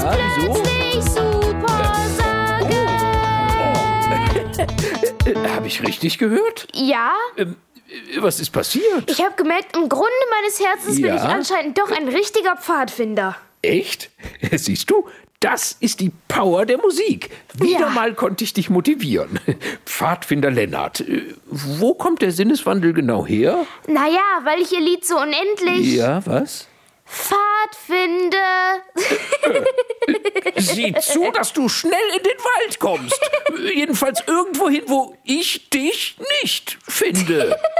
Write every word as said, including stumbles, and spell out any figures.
Ja, wieso? plötzlich super sage. Äh, Habe ich richtig gehört? Ja, Ähm, äh, was ist passiert? ich habe gemerkt, im Grunde meines Herzens bin Ja? ich anscheinend doch ein richtiger Pfadfinder. Echt? Siehst du, das ist die Power der Musik. Wieder Ja. mal konnte ich dich motivieren. Pfadfinder Lennart, äh, wo kommt der Sinneswandel genau her? Naja, weil ich ihr Lied so unendlich Ja, was? Pfad finde. Sieh zu, dass du schnell in den Wald kommst. Jedenfalls irgendwo hin, wo ich dich nicht finde.